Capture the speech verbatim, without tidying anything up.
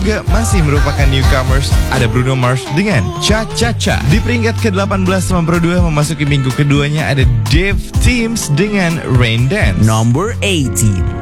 juga masih merupakan newcomers. Ada Bruno Mars dengan Cha Cha Cha. Di peringkat ke delapan belas dua memasuki minggu keduanya ada Dave Teams dengan Rain Dance. Number eighteen.